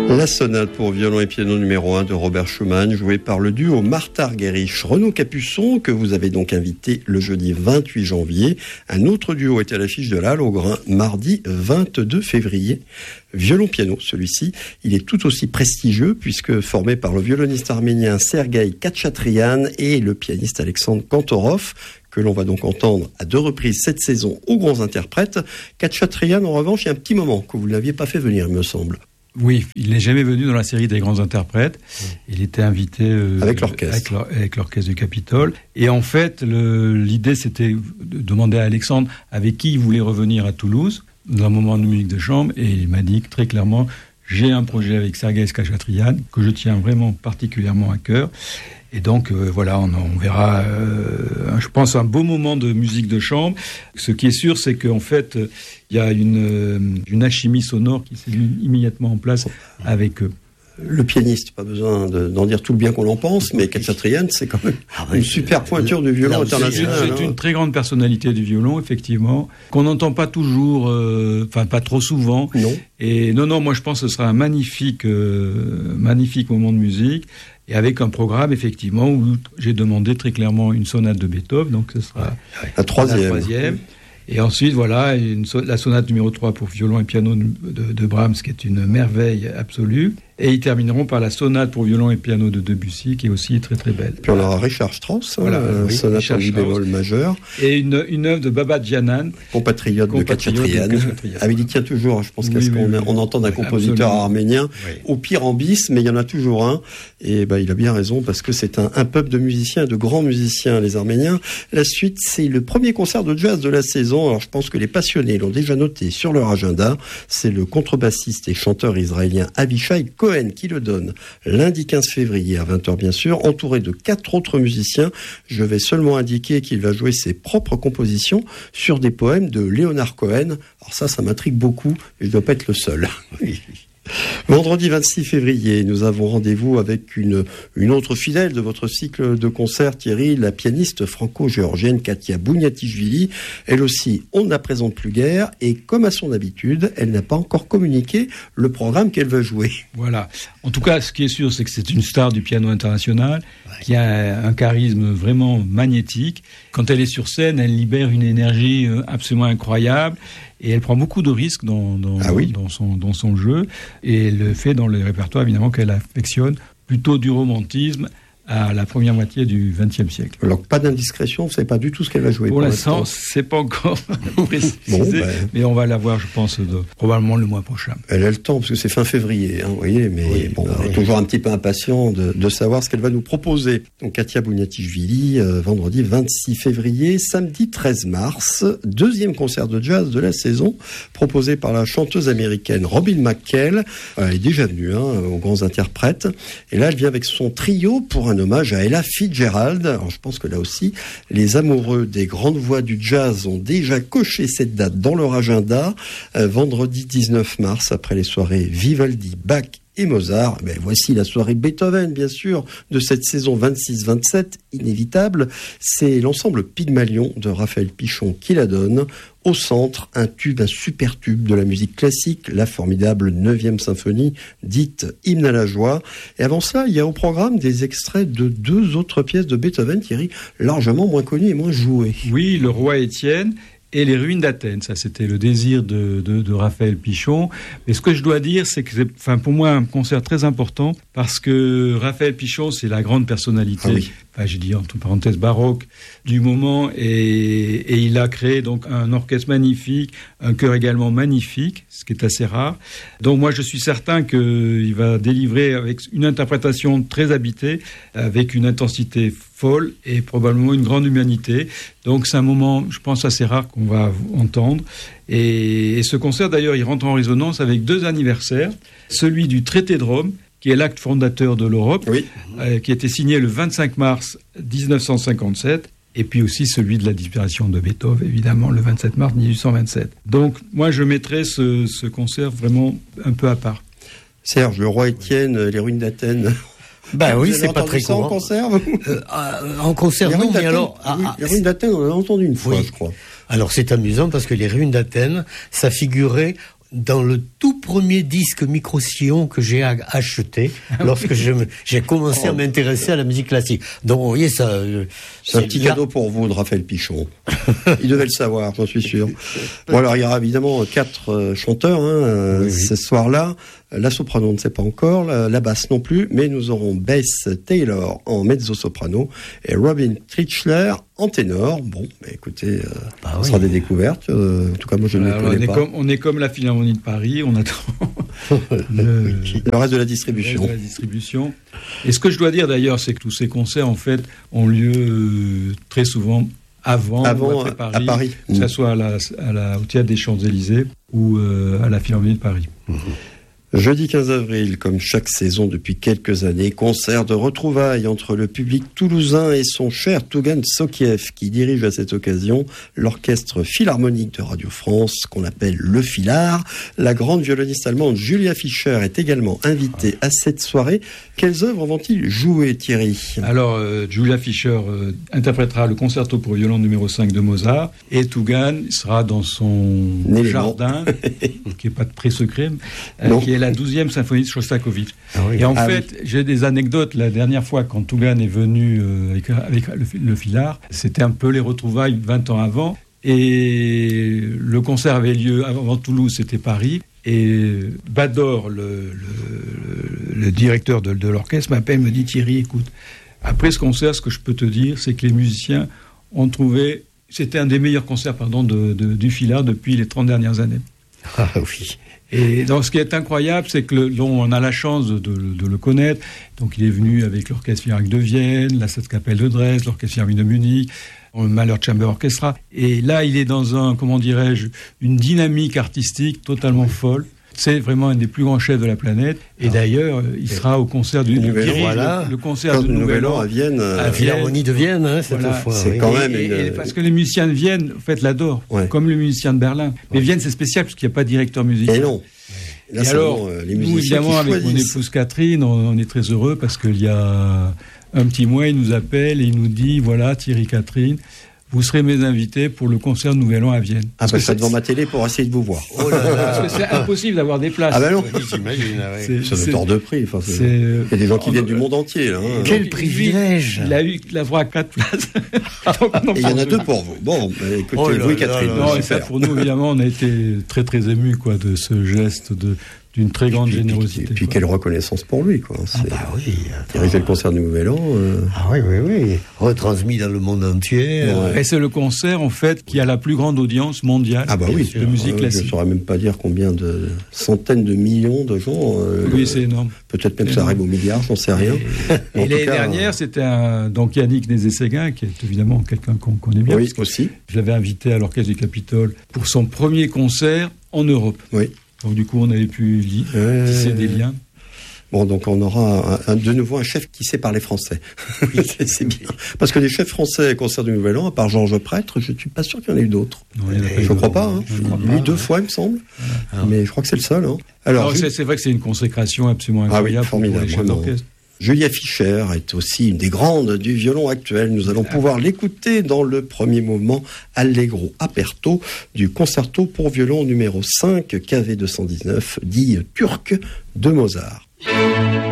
La sonate pour violon et piano numéro 1 de Robert Schumann, jouée par le duo Martha Argerich-Renaud Capuçon, que vous avez donc invité le jeudi 28 janvier. Un autre duo est à l'affiche de la Halle au Grain, mardi 22 février. Violon-piano, celui-ci, il est tout aussi prestigieux puisque formé par le violoniste arménien Sergueï Khatchatrian et le pianiste Alexandre Kantorov, que l'on va donc entendre à 2 reprises cette saison aux grands interprètes. Khatchatrian, en revanche, il y a un petit moment que vous ne l'aviez pas fait venir, il me semble. Oui, il n'est jamais venu dans la série des grands interprètes. Il était invité avec l'orchestre. Avec l'orchestre du Capitole. Et en fait, l'idée, c'était de demander à Alexandre avec qui il voulait revenir à Toulouse, dans un moment de musique de chambre. Et il m'a dit très clairement, j'ai un projet avec Sergueï Khatchatrian que je tiens vraiment particulièrement à cœur. Et donc, voilà, on verra, je pense, un beau moment de musique de chambre. Ce qui est sûr, c'est qu'en fait, il y a une alchimie sonore qui s'est mise immédiatement en place avec eux. Le pianiste, pas besoin d'en dire tout le bien qu'on en pense, mais Khatchatrian, c'est quand même une super pointure du violon international. C'est une très grande personnalité du violon, effectivement, qu'on n'entend pas toujours, pas trop souvent. Non. Et non, moi je pense que ce sera un magnifique moment de musique. Et avec un programme, effectivement, où j'ai demandé très clairement une sonate de Beethoven, donc ce sera la troisième. Et ensuite, voilà, la sonate numéro 3 pour violon et piano de Brahms, qui est une merveille absolue. Et ils termineront par la sonate pour violon et piano de Debussy, qui est aussi très très belle. Puis on aura Richard Strauss, sonate en mi bémol majeur. Et une œuvre de Baba Djanan, compatriote de Khatchatrian. Il y tient toujours, je pense qu'on entend un compositeur arménien, au pire en bis, mais il y en a toujours un. Et il a bien raison, parce que c'est un peuple de musiciens, de grands musiciens, les Arméniens. La suite, c'est le premier concert de jazz de la saison. Alors je pense que les passionnés l'ont déjà noté sur leur agenda. C'est le contrebassiste et chanteur israélien Avishai Cohen qui le donne lundi 15 février à 20h bien sûr, entouré de 4 autres musiciens. Je vais seulement indiquer qu'il va jouer ses propres compositions sur des poèmes de Leonard Cohen. Alors ça m'intrigue beaucoup et je ne dois pas être le seul. Vendredi 26 février, nous avons rendez-vous avec une autre fidèle de votre cycle de concerts, Thierry, la pianiste franco-géorgienne Katia Bouniatishvili. Elle aussi, on ne la présente plus guère, et comme à son habitude, elle n'a pas encore communiqué le programme qu'elle va jouer. Voilà. En tout cas, ce qui est sûr, c'est que c'est une star du piano international, qui a un charisme vraiment magnétique. Quand elle est sur scène, elle libère une énergie absolument incroyable. Et elle prend beaucoup de risques dans son jeu. Et elle le fait dans le répertoire, évidemment, qu'elle affectionne, plutôt du romantisme à la première moitié du XXe siècle. Alors, pas d'indiscrétion, vous ne savez pas du tout ce qu'elle va jouer. Pour l'instant, c'est pas encore précisé, mais on va la voir, je pense, probablement le mois prochain. Elle a le temps, parce que c'est fin février, vous voyez, mais on est toujours un petit peu impatient de savoir ce qu'elle va nous proposer. Donc, Katia Bouniatishvili, vendredi 26 février, samedi 13 mars, deuxième concert de jazz de la saison, proposé par la chanteuse américaine Robin McKell. Elle est déjà venue aux grands interprètes, et là, elle vient avec son trio pour un hommage à Ella Fitzgerald. Alors, je pense que là aussi, les amoureux des grandes voix du jazz ont déjà coché cette date dans leur agenda. Vendredi 19 mars, après les soirées Vivaldi, Bach et Mozart. Voici la soirée Beethoven, bien sûr, de cette saison 26-27, inévitable. C'est l'ensemble Pygmalion de Raphaël Pichon qui la donne. Au centre, un super tube de la musique classique, la formidable 9e symphonie, dite Hymne à la joie. Et avant ça, il y a au programme des extraits de 2 autres pièces de Beethoven, Thierry, largement moins connues et moins jouées. Oui, Le Roi Étienne et Les Ruines d'Athènes. Ça, c'était le désir de Raphaël Pichon. Mais ce que je dois dire, c'est que c'est, pour moi, un concert très important, parce que Raphaël Pichon, c'est la grande personnalité, j'ai dit entre parenthèses baroque, du moment, et il a créé donc un orchestre magnifique, un chœur également magnifique, ce qui est assez rare. Donc moi, je suis certain qu'il va délivrer avec une interprétation très habitée, avec une intensité folle et probablement une grande humanité. Donc c'est un moment, je pense, assez rare qu'on va entendre. Et ce concert, d'ailleurs, il rentre en résonance avec 2 anniversaires. Celui du traité de Rome, qui est l'acte fondateur de l'Europe, qui a été signé le 25 mars 1957, et puis aussi celui de la disparition de Beethoven, évidemment, le 27 mars 1827. Donc moi, je mettrais ce concert vraiment un peu à part. Serge, Le Roi Étienne, Les Ruines d'Athènes... oui, c'est pas très courant. En concert, en concert, non, mais alors... les Ruines d'Athènes, on l'a entendu une fois, je crois. Alors, c'est amusant parce que les Ruines d'Athènes, ça figurait dans le tout premier disque micro-sillon que j'ai acheté lorsque j'ai commencé à m'intéresser à la musique classique. Donc, vous voyez, ça... c'est un petit cadeau pour vous de Raphaël Pichon. Il devait le savoir, j'en suis sûr. Bon, alors, il y aura évidemment 4 chanteurs ce soir-là. La soprano, on ne sait pas encore, la basse non plus, mais nous aurons Bess Taylor en mezzo-soprano et Robin Trichler en ténor. Bon, écoutez, ce sera des découvertes. En tout cas, moi, je ne les connais pas. On est comme la Philharmonie de Paris, on attend le reste de la distribution. Et ce que je dois dire d'ailleurs, c'est que tous ces concerts, en fait, ont lieu très souvent avant ou après Paris, à Paris. Que ce soit au Théâtre des Champs-Élysées ou à la Philharmonie de Paris. Jeudi 15 avril, comme chaque saison depuis quelques années, concert de retrouvailles entre le public toulousain et son cher Tougan Sokiev, qui dirige à cette occasion l'orchestre philharmonique de Radio France, qu'on appelle le Philhar. La grande violoniste allemande Julia Fischer est également invitée à cette soirée. Quelles œuvres vont-ils jouer, Thierry ? Alors, Julia Fischer interprétera le concerto pour violon numéro 5 de Mozart, et Tougan sera dans son jardin, qui n'est pas très secret, qui est la 12e symphonie de Shostakovich. Et en fait, j'ai des anecdotes. La dernière fois, quand Tougan est venu avec le Philhar, c'était un peu les retrouvailles 20 ans avant. Et le concert avait lieu avant Toulouse, c'était Paris. Et Bador, le directeur de l'orchestre, m'appelle, me dit: Thierry, écoute, après ce concert, ce que je peux te dire, c'est que les musiciens ont trouvé... C'était un des meilleurs concerts du Philhar depuis les 30 dernières années. Ah oui. Et donc, ce qui est incroyable, c'est que on a la chance de le connaître. Donc, il est venu avec l'Orchestre Philharmonique de Vienne, la Staatskapelle de Dresde, l'Orchestre Philharmonique de Munich, le Mahler Chamber Orchestra. Et là, il est dans une dynamique artistique totalement folle. C'est vraiment un des plus grands chefs de la planète. Et d'ailleurs, il sera au concert du Nouvel An. Le concert du Nouvel An à Vienne. À la Philharmonie de Vienne, cette fois. C'est quand même parce que les musiciens de Vienne, en fait, l'adorent. Comme les musiciens de Berlin. Mais Vienne, c'est spécial parce qu'il n'y a pas de directeur musicien. Et non. Là, et alors, nous, évidemment, avec mon épouse Catherine, on est très heureux parce qu'il y a un petit mois, il nous appelle et il nous dit: voilà, Thierry, Catherine, vous serez mes invités pour le concert Nouvel An à Vienne. Parce que c'est devant ma télé pour essayer de vous voir. Oh là là. Parce que c'est impossible d'avoir des places. Ah ben non. J'imagine. C'est hors de prix. Enfin, il y a des gens qui viennent du monde entier. Là, hein. Quel privilège. Il a eu la voix à 4 places. Et il y en a 2 pour vous. Bon, écoutez, vous et Catherine. Et ça, pour nous, évidemment, on a été très très émus de ce geste d'une très grande générosité. Et puis quelle reconnaissance pour lui, quoi. Oui. Diriger le concert du Nouvel An. Oui. Retransmis dans le monde entier. Et c'est le concert, en fait, qui a la plus grande audience mondiale de musique classique. Je ne saurais même pas dire combien de centaines de millions de gens. Oui, c'est énorme. Peut-être même que ça arrive aux milliards, j'en sais rien. Et l'année dernière, c'était donc Yannick Nézet-Séguin, qui est évidemment quelqu'un qu'on connaît bien. Oui, aussi. Je l'avais invité à l'Orchestre du Capitole pour son premier concert en Europe. Oui. Donc du coup, on avait pu tisser des liens. Bon, donc on aura de nouveau un chef qui sait parler français. Oui, c'est bien. Parce que les chefs français concert du Nouvel An, à part Georges Prêtre, je ne suis pas sûr qu'il y en ait eu d'autres. Je ne crois pas. Hein. Lui, 2 fois, il me semble. Mais je crois que c'est le seul. Hein. Alors, c'est vrai que c'est une consécration absolument incroyable pour les chefs d'orchestre. Julia Fischer est aussi une des grandes du violon actuel. Nous allons pouvoir l'écouter dans le premier mouvement Allegro aperto du concerto pour violon numéro 5 KV 219, dit turc de Mozart.